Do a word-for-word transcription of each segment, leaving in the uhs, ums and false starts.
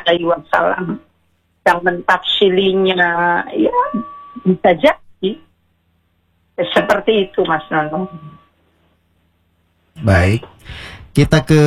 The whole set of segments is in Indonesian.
Alaihi Wasallam yang mentafsirinya ya bisa jadi seperti itu, Mas Nono. Baik, kita ke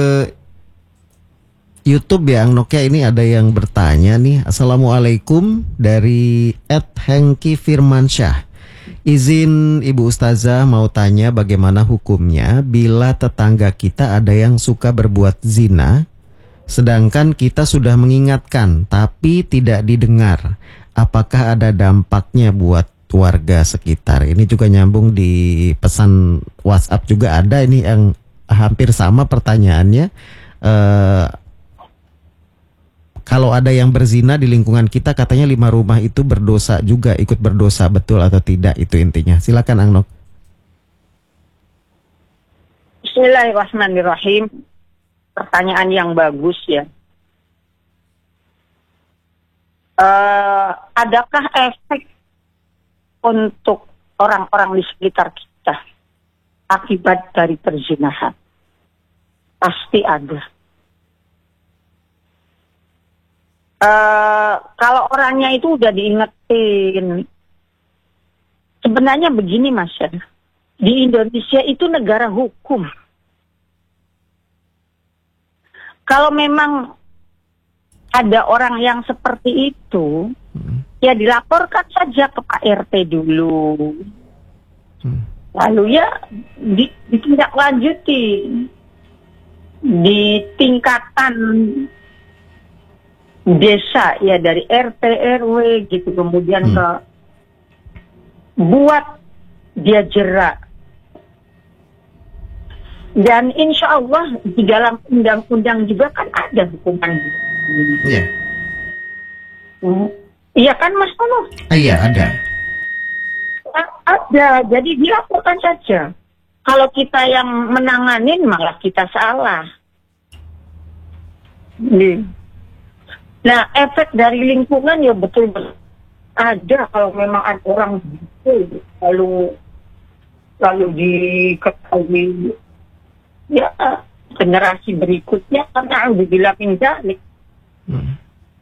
YouTube ya, Ang Nokia. Ini ada yang bertanya nih. Assalamualaikum dari et Hengki Firmansyah. Izin Ibu Ustazah mau tanya bagaimana hukumnya bila tetangga kita ada yang suka berbuat zina, sedangkan kita sudah mengingatkan tapi tidak didengar. Apakah ada dampaknya buat warga sekitar? Ini juga nyambung di pesan WhatsApp juga ada ini yang hampir sama pertanyaannya. Uh, kalau ada yang berzina di lingkungan kita, katanya lima rumah itu berdosa juga, ikut berdosa, betul atau tidak? Itu intinya. Silakan, Ang Nok. Bismillahirrahmanirrahim. Pertanyaan yang bagus ya. Uh, adakah efek untuk orang-orang di sekitar kita akibat dari perzinahan? Pasti ada. Uh, kalau orangnya itu udah diingetin, sebenarnya begini Mas ya, di Indonesia itu negara hukum. Kalau memang ada orang yang seperti itu, hmm. ya dilaporkan saja ke Pak R T dulu. Hmm. Lalu ya di, ditindaklanjuti di tingkatan desa ya, dari R T R W gitu, kemudian hmm. ke buat dia jerak. Dan insya Allah di dalam undang-undang juga kan ada hukuman. Iya. Hmm. Iya kan Mas Tono? Iya ada. Ada, jadi dilaporkan saja. Kalau kita yang menanganin malah kita salah. Nih. Nah, efek dari lingkungan ya betul-betul ada. Kalau memang ada orang gitu, lalu lalu diketahui ya generasi berikutnya, karena udah dibilang jalik. Hmm.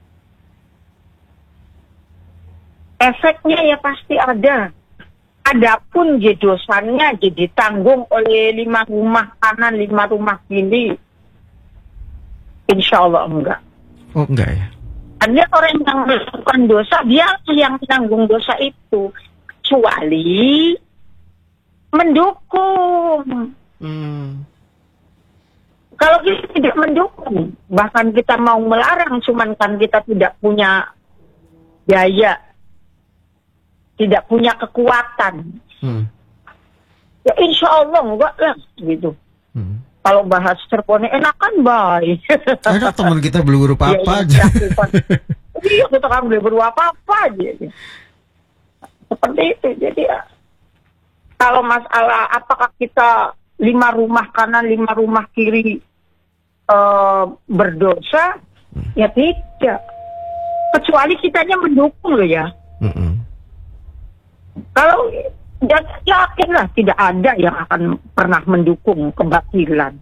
Efeknya ya pasti ada. Adapun jadi dosanya jadi tanggung oleh lima rumah kanan, lima rumah kiri, insya Allah enggak. Oh enggak ya? Ada orang yang melakukan dosa, dia yang tanggung dosa itu, kecuali mendukung. Hmm. Kalau kita tidak mendukung, bahkan kita mau melarang, cuman kan kita tidak punya daya, tidak punya kekuatan. Hmm. Ya insya Allah enggak lah gitu. Hmm. Kalau bahas Cirebon enakan baik. Ada teman kita beli guru apa aja. Iya, kita kan beli guru apa-apa aja. Seperti itu. Jadi ya, kalau masalah apakah kita lima rumah kanan, lima rumah kiri uh, berdosa, hmm. ya tidak. Kecuali kitanya mendukung loh ya. Hmm. Kalau dan yakinlah tidak ada yang akan pernah mendukung kebatilan.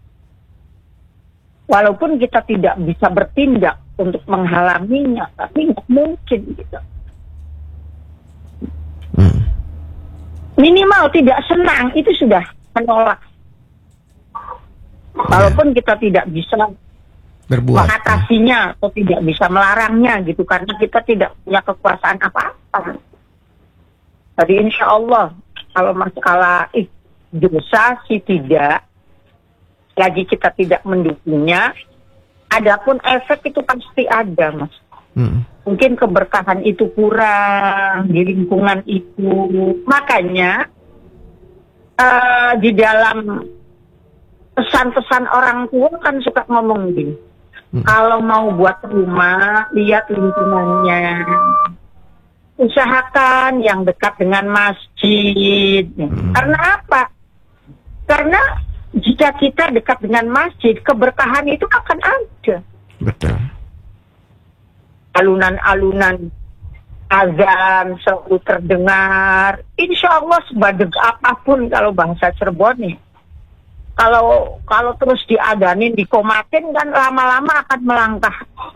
Walaupun kita tidak bisa bertindak untuk menghalanginya, tapi nggak mungkin gitu. Hmm. Minimal tidak senang itu sudah menolak. Walaupun ya, kita tidak bisa berbuat mengatasinya, ya, atau tidak bisa melarangnya gitu, karena kita tidak punya kekuasaan apa-apa. Jadi insya Allah kalau masalah dosa sih tidak, lagi kita tidak mendukungnya. Adapun efek itu pasti ada, Mas. Hmm. Mungkin keberkahan itu kurang di lingkungan itu. Makanya uh, di dalam pesan-pesan orang tua kan suka ngomong gini, hmm. kalau mau buat rumah, lihat lingkungannya. Usahakan yang dekat dengan masjid. Hmm. Karena apa? Karena jika kita dekat dengan masjid, keberkahan itu akan ada. Betul. Alunan-alunan azan selalu terdengar. Insya Allah sebadeg apapun kalau bahasa Cirebon nih. Kalau kalau terus diadanin, dikomatin kan lama-lama akan melangkah